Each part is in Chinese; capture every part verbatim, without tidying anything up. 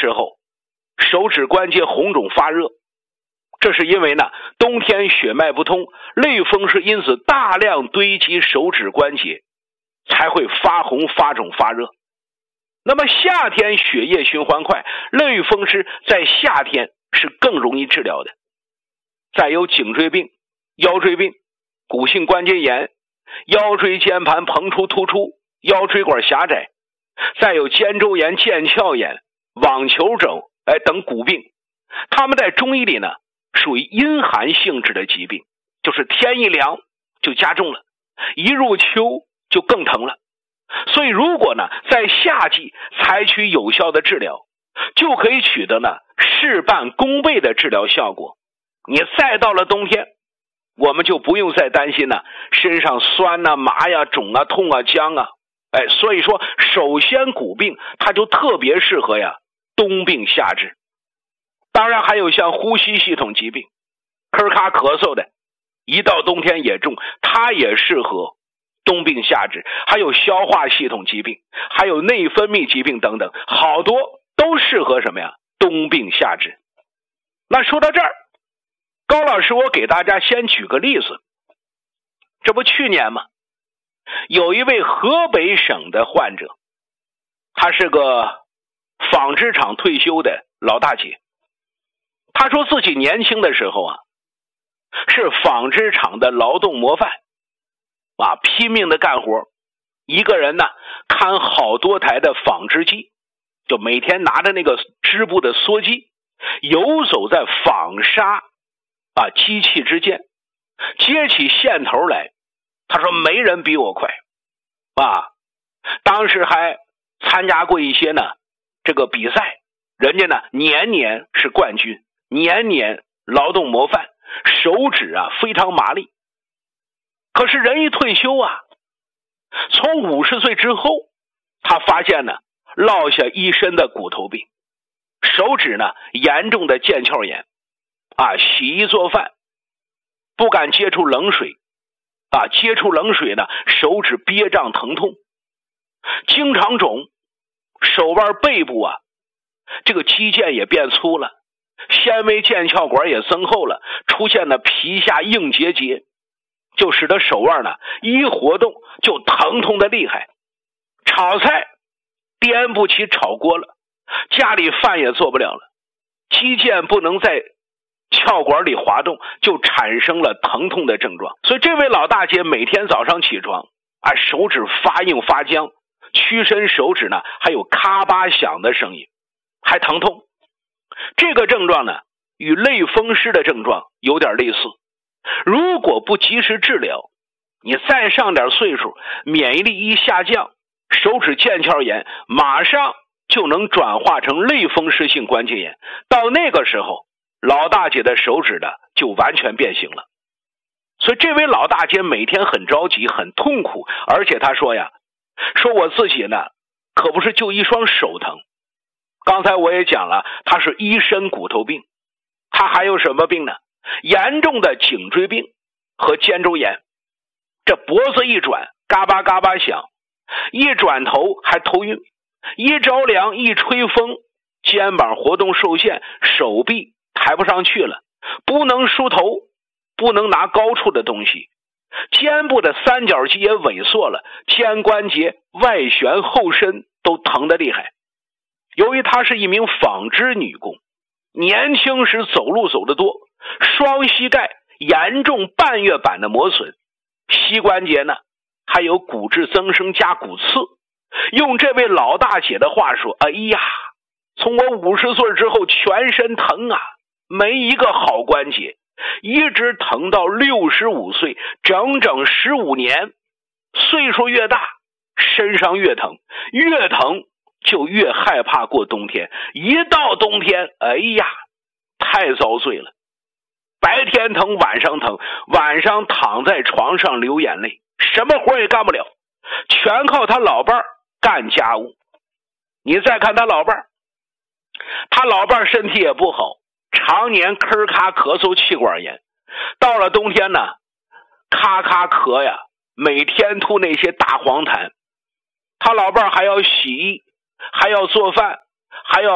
时候手指关节红肿发热，这是因为呢冬天血脉不通，类风湿因此大量堆积手指关节，才会发红发肿发热。那么夏天血液循环快，类风湿在夏天是更容易治疗的。再有颈椎病、腰椎病、骨性关节炎、腰椎间盘膨出突出、腰椎管狭窄，再有肩周炎、腱鞘炎、网球肘哎等骨病，它们在中医里呢属于阴寒性质的疾病，就是天一凉就加重了，一入秋就更疼了。所以如果呢在夏季采取有效的治疗，就可以取得呢事半功倍的治疗效果。你再到了冬天，我们就不用再担心呢身上酸啊、麻呀、肿啊、痛啊、僵啊。哎，所以说首先骨病它就特别适合呀冬病夏治。当然还有像呼吸系统疾病、咳咳咳嗽的，一到冬天也重，它也适合冬病夏治。还有消化系统疾病，还有内分泌疾病等等，好多都适合什么呀冬病夏治。那说到这儿，高老师我给大家先举个例子。这不去年嘛，有一位河北省的患者，他是个纺织厂退休的老大姐。他说自己年轻的时候啊，是纺织厂的劳动模范啊，拼命的干活，一个人呢看好多台的纺织机，就每天拿着那个织布的梭机，游走在纺纱啊机器之间，接起线头来。他说没人比我快啊！当时还参加过一些呢这个比赛，人家呢年年是冠军，年年劳动模范，手指啊非常麻利。可是人一退休啊，从五十岁之后，他发现呢落下一身的骨头病，手指呢严重的腱鞘炎啊，洗衣做饭不敢接触冷水啊，接触冷水呢手指憋胀疼痛，经常肿，手腕背部啊这个肌腱也变粗了，纤维腱鞘管也增厚了，出现了皮下硬结节，就使得手腕呢一活动就疼痛的厉害。炒菜颠不起炒锅了，家里饭也做不了了，肌腱不能在鞘管里滑动，就产生了疼痛的症状。所以这位老大姐每天早上起床啊，手指发硬发僵，屈伸手指呢还有咔吧响的声音，还疼痛。这个症状呢与类风湿的症状有点类似，如果不及时治疗，你再上点岁数，免疫力一下降，手指腱鞘炎马上就能转化成类风湿性关节炎，到那个时候老大姐的手指呢就完全变形了。所以这位老大姐每天很着急很痛苦，而且她说呀，说我自己呢可不是就一双手疼，刚才我也讲了，她是一身骨头病，她还有什么病呢？严重的颈椎病和肩周炎，这脖子一转嘎巴嘎巴响，一转头还头晕，一着凉一吹风，肩膀活动受限，手臂抬不上去了，不能梳头，不能拿高处的东西，肩部的三角肌也萎缩了，肩关节外旋后伸都疼得厉害。由于她是一名纺织女工，年轻时走路走得多，双膝盖严重半月板的磨损，膝关节呢还有骨质增生加骨刺。用这位老大姐的话说，哎呀，从我五十岁之后全身疼啊，没一个好关节，一直疼到六十五岁，整整十五年。岁数越大身上越疼，越疼就越害怕过冬天，一到冬天哎呀太遭罪了，白天疼晚上疼，晚上躺在床上流眼泪，什么活也干不了，全靠他老伴儿干家务。你再看他老伴儿，他老伴儿身体也不好，常年咳咔咳嗽气管炎，到了冬天呢咔咔咳呀，每天吐那些大黄痰。他老伴儿还要洗衣，还要做饭，还要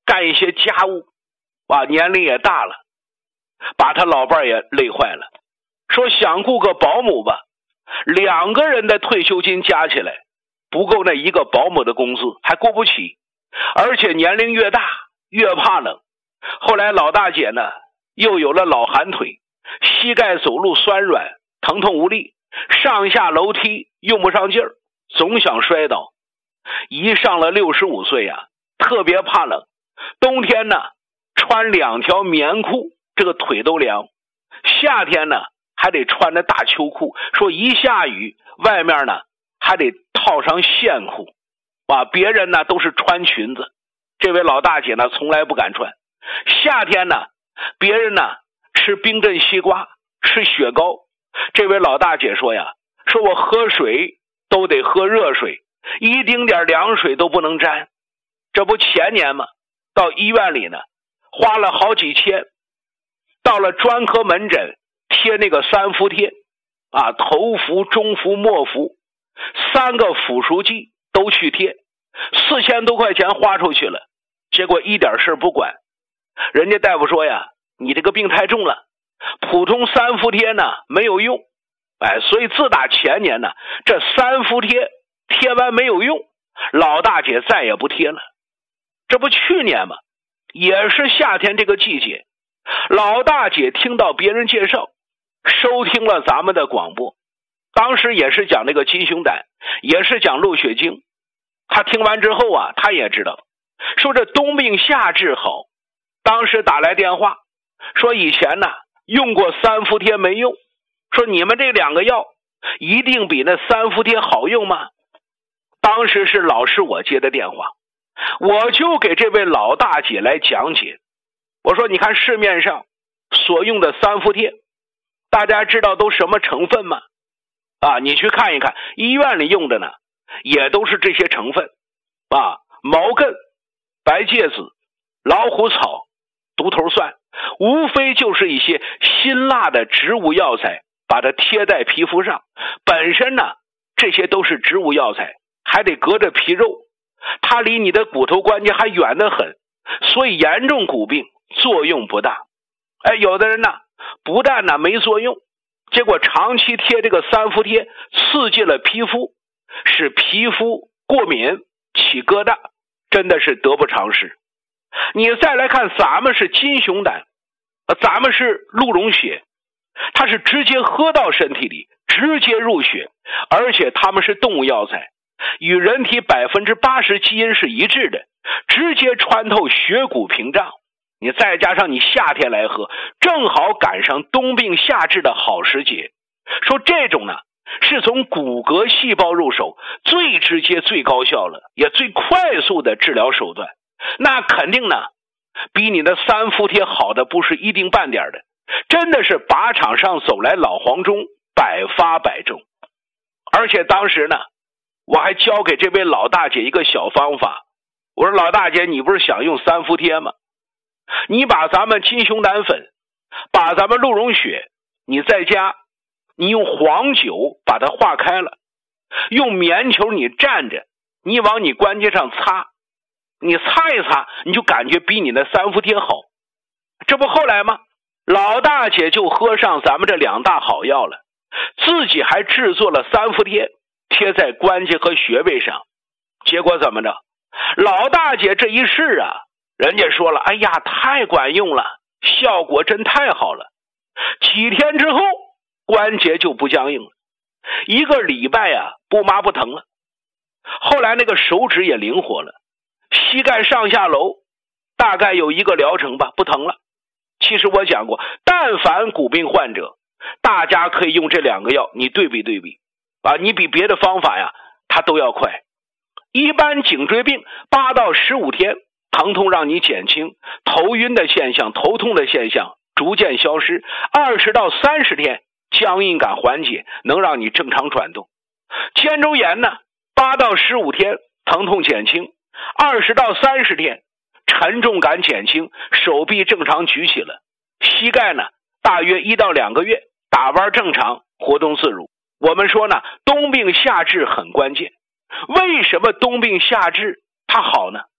干一些家务，啊，年龄也大了，把他老伴也累坏了。说想雇个保姆吧，两个人的退休金加起来不够那一个保姆的工资，还雇不起，而且年龄越大越怕冷。后来老大姐呢又有了老寒腿，膝盖走路酸软，疼痛无力，上下楼梯用不上劲儿，总想摔倒。一上了六十五岁啊，特别怕冷，冬天呢穿两条棉裤，这个腿都凉，夏天呢还得穿着大秋裤，说一下雨外面呢还得套上线裤，啊，别人呢都是穿裙子，这位老大姐呢从来不敢穿。夏天呢别人呢吃冰镇西瓜，吃雪糕，这位老大姐说呀，说我喝水都得喝热水，一丁点凉水都不能沾。这不前年嘛，到医院里呢花了好几千，到了专科门诊贴那个三伏贴啊，头伏、中伏、末伏三个辅助剂都去贴，四千多块钱花出去了，结果一点事不管。人家大夫说呀，你这个病太重了，普通三伏贴呢没有用，哎，所以自打前年呢，这三伏贴贴完没有用，老大姐再也不贴了。这不去年嘛，也是夏天这个季节，老大姐听到别人介绍，收听了咱们的广播，当时也是讲那个鸡胸胆，也是讲鹿血精。他听完之后啊，他也知道，说这冬病夏治好。当时打来电话说以前呢用过三伏贴没用，说你们这两个药一定比那三伏贴好用吗？当时是老师我接的电话，我就给这位老大姐来讲解。我说你看市面上所用的三伏贴，大家知道都什么成分吗？啊，你去看一看，医院里用的呢也都是这些成分啊，毛茛、白芥子、老虎草、独头蒜，无非就是一些辛辣的植物药材，把它贴在皮肤上。本身呢这些都是植物药材，还得隔着皮肉，它离你的骨头关节还远得很，所以严重骨病作用不大。哎，有的人呢不但呢没作用，结果长期贴这个三伏贴，刺激了皮肤，使皮肤过敏起疙瘩，真的是得不偿失。你再来看咱们是金熊胆，咱们是鹿茸血，它是直接喝到身体里，直接入血，而且它们是动物药材，与人体 百分之八十 基因是一致的，直接穿透血骨屏障。你再加上你夏天来喝，正好赶上冬病夏治的好时节。说这种呢是从骨骼细胞入手，最直接最高效了，也最快速的治疗手段，那肯定呢比你的三伏贴好的不是一丁半点的，真的是靶场上走来老黄忠，百发百中。而且当时呢我还教给这位老大姐一个小方法，我说老大姐，你不是想用三伏贴吗？你把咱们金熊胆粉，把咱们鹿茸血，你在家你用黄酒把它化开了，用棉球你蘸着，你往你关节上擦，你擦一擦，你就感觉比你的三伏贴好。这不后来吗？老大姐就喝上咱们这两大好药了，自己还制作了三伏贴，贴在关节和穴位上。结果怎么着？老大姐这一试啊，人家说了，哎呀，太管用了，效果真太好了。几天之后关节就不僵硬了，一个礼拜啊不麻不疼了。后来那个手指也灵活了，膝盖上下楼大概有一个疗程吧，不疼了。其实我讲过，但凡骨病患者，大家可以用这两个药，你对比对比啊，你比别的方法呀它都要快。一般颈椎病八到十五天疼痛让你减轻，头晕的现象、头痛的现象逐渐消失，二十到三十天僵硬感缓解，能让你正常转动。肩周炎呢八到十五天疼痛减轻，二十到三十天沉重感减轻，手臂正常举起了。膝盖呢大约一到两个月打弯正常，活动自如。我们说呢冬病夏治很关键。为什么冬病夏治它好呢？